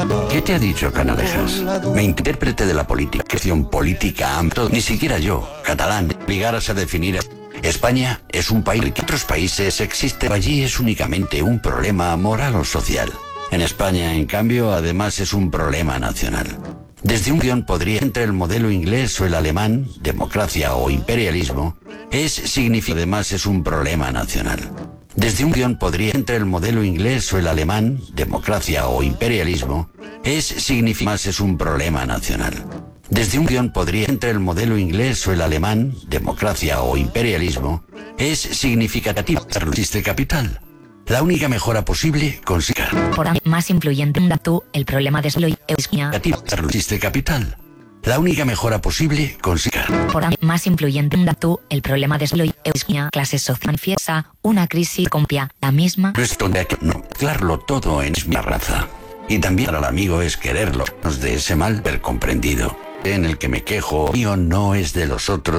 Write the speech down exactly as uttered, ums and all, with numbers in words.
¿Qué te ha dicho Canalejas? Me intérprete de la política, cuestión política amplia. Ni siquiera yo, catalán, obligaras a definir. España es un país que en otros países existe. Allí es únicamente un problema moral o social. En España, en cambio, además es un problema nacional. Desde un guión podría entre el modelo inglés o el alemán, democracia o imperialismo, es significa además es un problema nacional. Desde un guión podría entre el modelo inglés o el alemán, democracia o imperialismo, es significa más es un problema nacional. Desde un guión podría entre el modelo inglés o el alemán, democracia o imperialismo, es significativo. Existe capital. La única mejora posible consigue. Por ahí, más influyente tú, el problema de solo Eusknia. Existe capital. La única mejora posible consigue. Por ahí, más influyente tú, el problema de solo Eusknia. Clase social manifiesta, una crisis compia, la misma. No es donde hay que no mezclarlo todo en mi raza. Y también para el amigo es quererlo, de ese mal ver comprendido, en el que me quejo, mío no es de los otros.